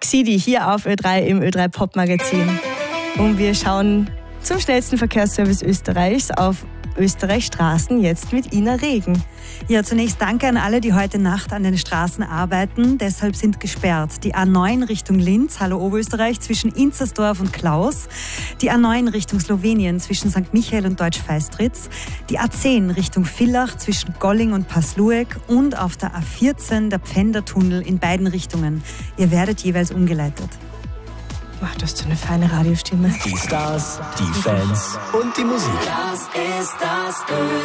Xidi hier auf Ö3 im Ö3 Pop Magazin. Und wir schauen zum schnellsten Verkehrsservice Österreichs auf Österreichs Straßen jetzt mit Ina Regen. Ja, zunächst danke an alle, die heute Nacht an den Straßen arbeiten. Deshalb sind gesperrt die A9 Richtung Linz, hallo Oberösterreich, zwischen Inzersdorf und Klaus. Die A9 Richtung Slowenien zwischen St. Michael und Deutsch-Feistritz. Die A10 Richtung Villach zwischen Golling und Pasluek. Und auf der A14 der Pfändertunnel in beiden Richtungen. Ihr werdet jeweils umgeleitet. Ach, du hast so eine feine Radiostimme. Die Stars, die Fans und die Musik. Das ist das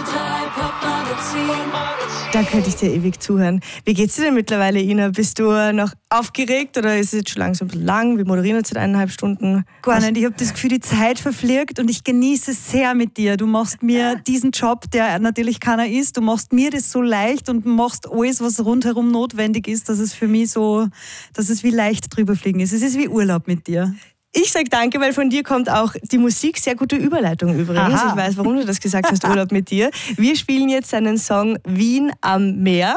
Ö3 Pop Magazin. Da könnte ich dir ewig zuhören. Wie geht's dir denn mittlerweile, Ina? Bist du noch aufgeregt oder ist es jetzt schon langsam lang? Wir moderieren jetzt seit 1,5 Stunden. Gar nicht. Ich habe das Gefühl, die Zeit verfliegt und ich genieße es sehr mit dir. Du machst mir diesen Job, der natürlich keiner ist, du machst mir das so leicht und machst alles, was rundherum notwendig ist, dass es für mich so, dass es wie leicht drüber fliegen ist. Es ist wie Urlaub mit dir. Ich sag danke, weil von dir kommt auch die Musik. Sehr gute Überleitung übrigens. Aha. Ich weiß, warum du das gesagt hast, Urlaub mit dir. Wir spielen jetzt einen Song Wien am Meer.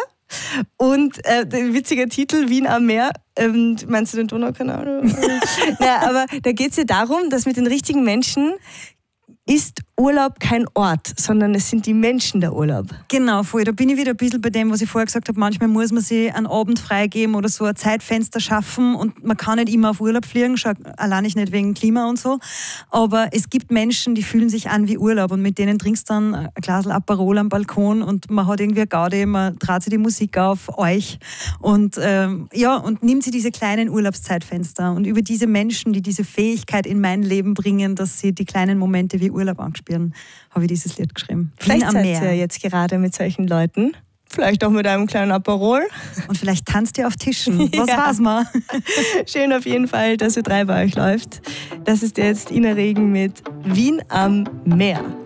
Und der witzige Titel, Wien am Meer. Meinst du den Donaukanal? Ja, aber da geht es ja darum, dass mit den richtigen Menschen ist Urlaub kein Ort, sondern es sind die Menschen der Urlaub. Genau, voll. Da bin ich wieder ein bisschen bei dem, was ich vorher gesagt habe. Manchmal muss man sich einen Abend freigeben oder so ein Zeitfenster schaffen und man kann nicht immer auf Urlaub fliegen, schon allein nicht wegen Klima und so. Aber es gibt Menschen, die fühlen sich an wie Urlaub und mit denen trinkst du dann ein Glas Aperol am Balkon und man hat irgendwie eine Gaudi, man traut sich die Musik auf euch und und nimmt sich diese kleinen Urlaubszeitfenster und über diese Menschen, die diese Fähigkeit in mein Leben bringen, dass sie die kleinen Momente wie Urlaub anspielen, habe ich dieses Lied geschrieben. Vielleicht Wien am seid Meer. ihr jetzt gerade mit solchen Leuten. Vielleicht auch mit einem kleinen Aperol. Und vielleicht tanzt ihr auf Tischen. Was Ja. war's mal? Schön auf jeden Fall, dass Ö3 bei euch läuft. Das ist jetzt Ina Regen mit Wien am Meer.